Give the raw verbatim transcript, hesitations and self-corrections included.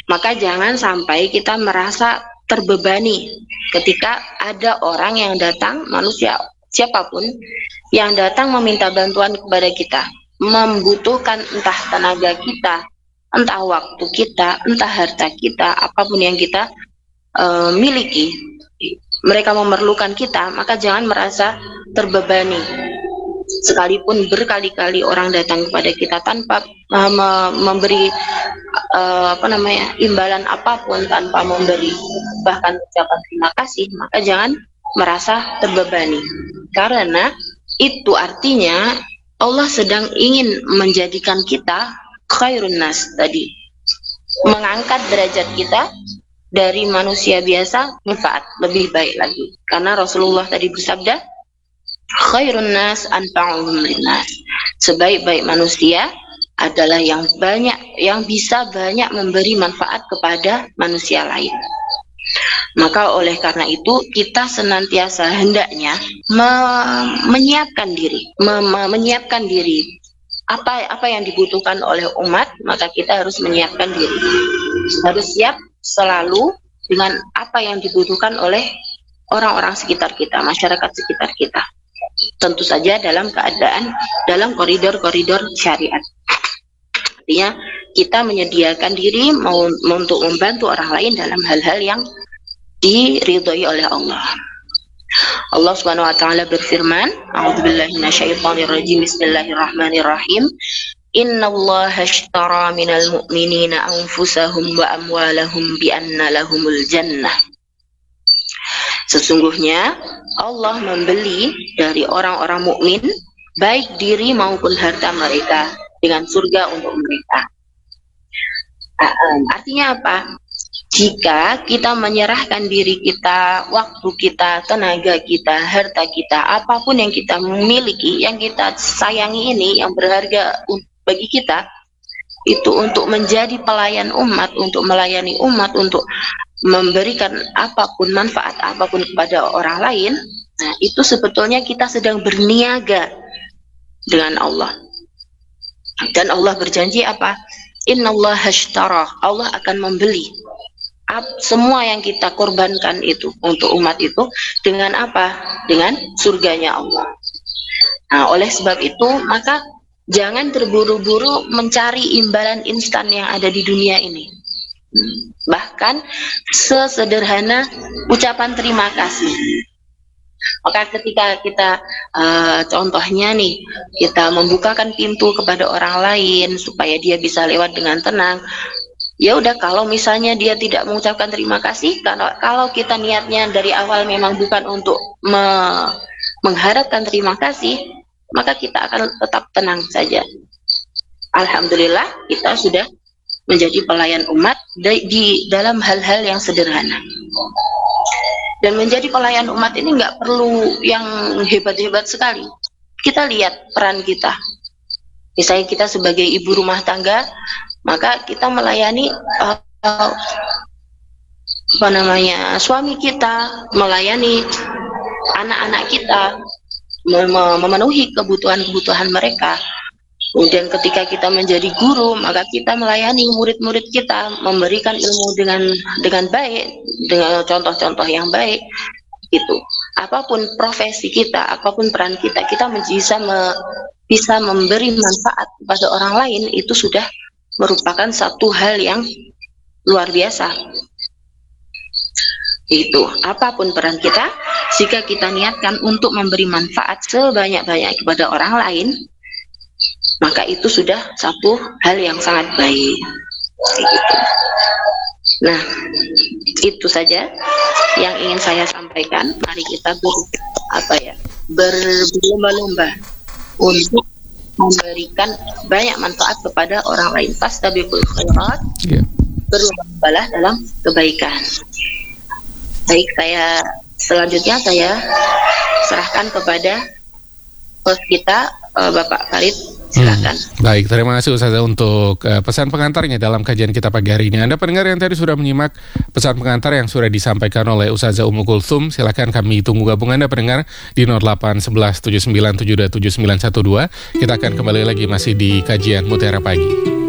Maka jangan sampai kita merasa terbebani ketika ada orang yang datang, manusia siapapun yang datang meminta bantuan kepada kita, membutuhkan entah tenaga kita, entah waktu kita, entah harta kita, apapun yang kita uh, miliki, mereka memerlukan kita, maka jangan merasa terbebani. Sekalipun berkali-kali orang datang kepada kita tanpa uh, me- memberi uh, apa namanya imbalan apapun, tanpa memberi bahkan ucapan terima kasih, maka jangan merasa terbebani, karena itu artinya Allah sedang ingin menjadikan kita khairun nas tadi, mengangkat derajat kita dari manusia biasa manfaat lebih baik lagi, karena Rasulullah tadi bersabda khairun nas anfa'uhum linnas, sebaik-baik manusia adalah yang banyak, yang bisa banyak memberi manfaat kepada manusia lain. Maka oleh karena itu kita senantiasa hendaknya me- menyiapkan diri, me- me- menyiapkan diri apa apa yang dibutuhkan oleh umat, maka kita harus menyiapkan diri, harus siap selalu dengan apa yang dibutuhkan oleh orang-orang sekitar kita, masyarakat sekitar kita. Tentu saja dalam keadaan dalam koridor-koridor syariat. Artinya kita menyediakan diri mau untuk membantu orang lain dalam hal-hal yang diridhoi oleh Allah. Allah Subhanahu wa taala berfirman, A'udzubillahi minasyaitonir rajim. Bismillahirrahmanirrahim. Innallaha ashtara minal mu'minina anfusahum wa amwalahum bi anna lahumul jannah. Sesungguhnya Allah membeli dari orang-orang mukmin baik diri maupun harta mereka dengan surga untuk mereka. Artinya apa? Jika kita menyerahkan diri kita, waktu kita, tenaga kita, harta kita, apapun yang kita miliki, yang kita sayangi ini, yang berharga bagi kita, itu untuk menjadi pelayan umat, untuk melayani umat, untuk memberikan apapun, manfaat apapun kepada orang lain, nah itu sebetulnya kita sedang berniaga dengan Allah. Dan Allah berjanji apa? Innallaha ashtara, Allah akan membeli semua yang kita korbankan itu untuk umat itu dengan apa? Dengan surganya Allah. Nah, oleh sebab itu maka jangan terburu-buru mencari imbalan instan yang ada di dunia ini. Bahkan sesederhana ucapan terima kasih. Maka ketika kita uh, contohnya nih, kita membukakan pintu kepada orang lain supaya dia bisa lewat dengan tenang. Ya udah, kalau misalnya dia tidak mengucapkan terima kasih, kalau kalau kita niatnya dari awal memang bukan untuk me- mengharapkan terima kasih, maka kita akan tetap tenang saja. Alhamdulillah kita sudah menjadi pelayan umat di, di dalam hal-hal yang sederhana. Dan menjadi pelayan umat ini nggak perlu yang hebat-hebat sekali. Kita lihat peran kita. Misalnya kita sebagai ibu rumah tangga, maka kita melayani uh, uh, apa namanya suami kita, melayani anak-anak kita, mem- memenuhi kebutuhan-kebutuhan mereka. Kemudian ketika kita menjadi guru, maka kita melayani murid-murid kita, memberikan ilmu dengan dengan baik, dengan contoh-contoh yang baik. Itu apapun profesi kita, apapun peran kita, kita bisa me- bisa memberi manfaat kepada orang lain, itu sudah merupakan satu hal yang luar biasa. Itu apapun peran kita, jika kita niatkan untuk memberi manfaat sebanyak-banyak kepada orang lain, maka itu sudah satu hal yang sangat baik. Gitu. Nah, itu saja yang ingin saya sampaikan. Mari kita ber, apa ya, berlomba-lomba untuk memberikan banyak manfaat kepada orang lain. Fastabiqul khairat, yeah. Berlomba-lombalah dalam kebaikan. Baik, saya selanjutnya saya serahkan kepada host kita, Bapak Farid. Silakan. Hmm, baik, terima kasih Ustazah untuk uh, pesan pengantarnya dalam kajian kita pagi hari ini. Anda pendengar yang tadi sudah menyimak pesan pengantar yang sudah disampaikan oleh Ustazah Ummu Kulthum. Silakan kami tunggu gabungan Anda pendengar di nol delapan satu satu tujuh sembilan tujuh dua tujuh sembilan satu dua. Kita akan kembali lagi masih di kajian Mutiara Pagi.